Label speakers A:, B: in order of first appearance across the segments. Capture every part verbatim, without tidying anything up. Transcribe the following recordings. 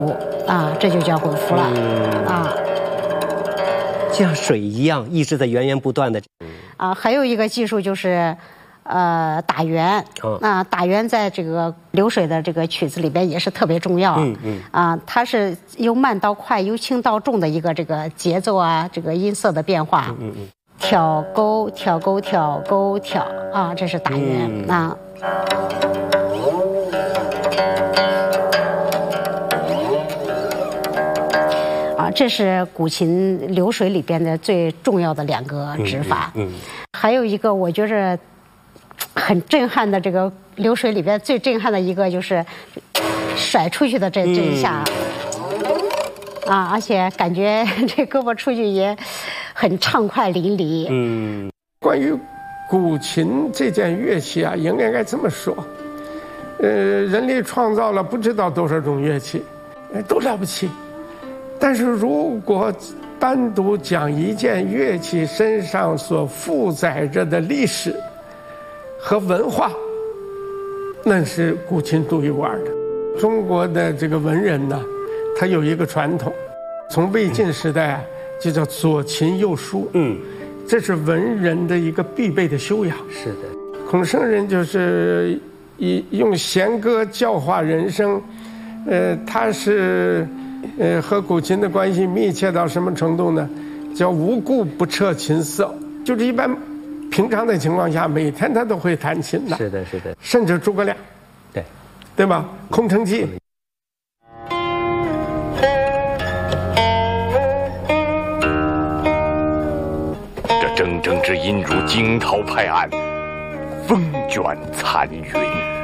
A: 啊，这就叫滚符了、
B: 嗯、
A: 啊，
B: 就像水一样，一直在源源不断的。
A: 啊，还有一个技术就是，呃，打圆。
B: 哦、
A: 啊，打圆在这个流水的这个曲子里边也是特别重要。
B: 嗯嗯。
A: 啊，它是由慢到快，由轻到重的一个这个节奏啊，这个音色的变化。
B: 嗯嗯嗯。
A: 挑钩，挑钩，挑钩，挑啊，这是打圆、嗯、啊。啊，这是古琴流水里边的最重要的两个指法。嗯，嗯嗯还有一个我觉着很震撼的，这个流水里边最震撼的一个就是甩出去的这这一下。嗯、啊，而且感觉这胳膊出去也很畅快淋漓。
C: 嗯，关于古琴这件乐器啊，应该该这么说，呃，人类创造了不知道多少种乐器，都了不起。但是如果单独讲一件乐器身上所负载着的历史和文化，那是古琴独一无二的。中国的这个文人呢，他有一个传统，从魏晋时代啊，就叫左琴右书。嗯，这是文人的一个必备的修养。
B: 是的，
C: 孔圣人就是以用弦歌教化人生，呃，他是。呃，和古琴的关系密切到什么程度呢？叫无故不彻琴瑟，就是一般平常的情况下，每天他都会弹琴的。
B: 是的，是的。
C: 甚至诸葛亮，
B: 对，
C: 对吧？《空城计》。
D: 这铮铮之音如惊涛拍岸，风卷残云，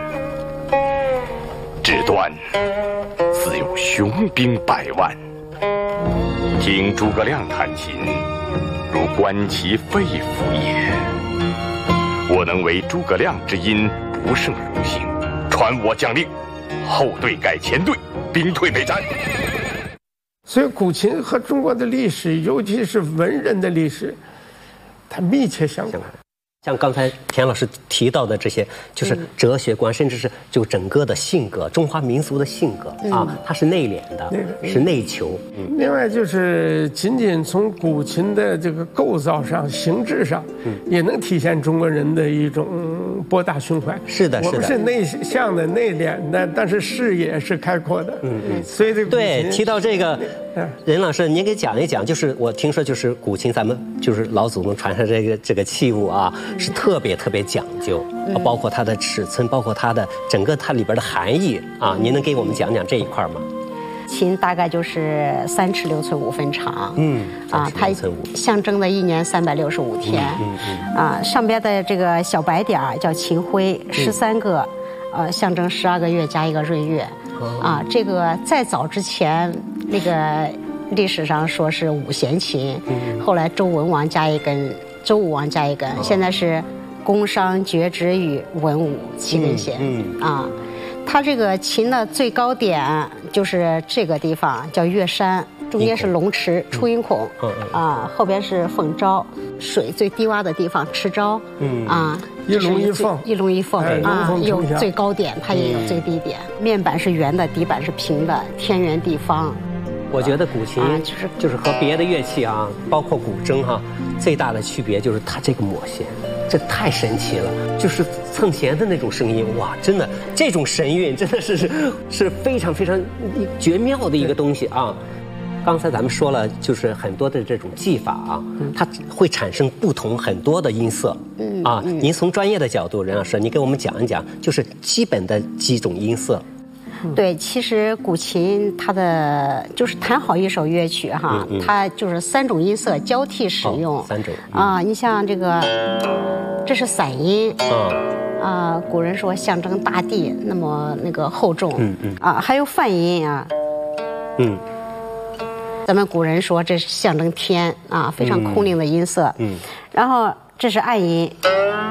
D: 指断。似有雄兵百万，听诸葛亮弹琴，如观其肺腑也。我能为诸葛亮之音，不胜荣幸。传我将令，后队改前队，兵退备战。
C: 所以，古琴和中国的历史，尤其是文人的历史，它密切相关。
B: 像刚才田老师提到的这些，就是哲学观，嗯、甚至是就整个的性格，中华民族的性格、嗯、啊，它是内敛的，那个、是内求。
C: 嗯、另外就是仅仅从古琴的这个构造上、形制上，嗯、也能体现中国人的一种博大胸怀。
B: 是的，是的，
C: 我们是内向的、内敛的，但是视野是开阔的。嗯嗯。所以这个
B: 对提到这个，任老师，您给讲一讲，就是我听说就是古琴，咱们就是老祖宗传下这个这个器物啊。是特别特别讲究，包括它的尺寸，包括它的整个它里边的含义啊，您能给我们讲讲这一块吗？
A: 琴大概就是三尺六寸五分长，嗯，啊，它象征的一年三百六十五天，嗯嗯，啊，上边的这个小白点儿叫琴徽，十三个，呃，象征十二个月加一个闰月，啊，这个在早之前那个历史上说是五弦琴，后来周文王加一根。周武王加一根，现在是宫商角徵羽文武七根弦、嗯嗯、啊。它这个琴的最高点就是这个地方叫月山，中间是龙池出音孔、嗯嗯、啊，后边是凤招，水最低洼的地方池招、嗯、啊，
C: 一龙一凤，
A: 一龙一凤、哎、啊，有最高点，它也有最低点。嗯、面板是圆的，底板是平的，天圆地方。
B: 我觉得古琴就是就是和别的乐器啊，包括古筝哈、啊，最大的区别就是它这个抹弦，这太神奇了，就是蹭弦的那种声音，哇，真的这种神韵真的是是非常非常绝妙的一个东西啊。刚才咱们说了，就是很多的这种技法啊，它会产生不同很多的音色，啊，您从专业的角度，任老师，你给我们讲一讲，就是基本的几种音色。
A: 对，其实古琴它的就是弹好一首乐曲哈，嗯嗯、它就是三种音色交替使用。
B: 哦、三种、
A: 嗯、啊，你像这个，这是散音，嗯、啊，古人说象征大地那么那个厚重，嗯嗯，啊，还有泛音啊，嗯，咱们古人说这是象征天啊，非常空灵的音色，嗯，嗯然后这是暗音。